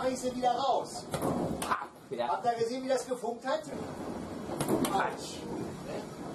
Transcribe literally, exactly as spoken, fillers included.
mache ich sie wieder raus. Ja. Habt ihr gesehen, wie das gefunkt hat? Quatsch.